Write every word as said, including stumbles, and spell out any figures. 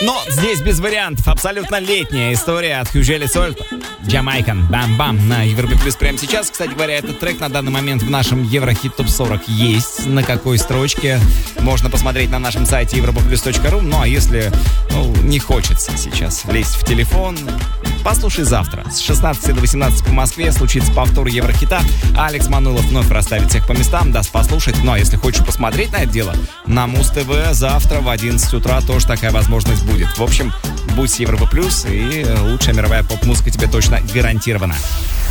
Но здесь без вариантов. Абсолютно летняя история от Хьюжели Сольта. Jamaican Бам-бам на Европе Плюс прямо сейчас. Кстати говоря, этот трек на данный момент в нашем Еврохит Топ сорок есть. На какой строчке можно посмотреть на нашем сайте европа плюс точка ру. Ну а если ну, не хочется сейчас лезть в телефон, послушай завтра. С шестнадцати до восемнадцати по Москве случится повтор Еврохита. Алекс Манылов вновь расставит всех по местам, даст послушать. Ну а если хочешь посмотреть на это дело, на Муз-ТВ завтра в одиннадцать утра тоже такая возможность будет. В общем, будь с Европа Плюс, и лучшая мировая поп-музыка тебе точно гарантирована.